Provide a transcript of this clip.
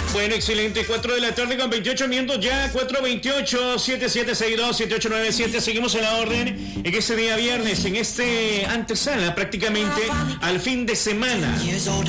Bueno, excelente. 4 de la tarde con 28 minutos ya. 4:28, 7762-7897. Seguimos en la orden en este día viernes, en este antesala prácticamente al fin de semana.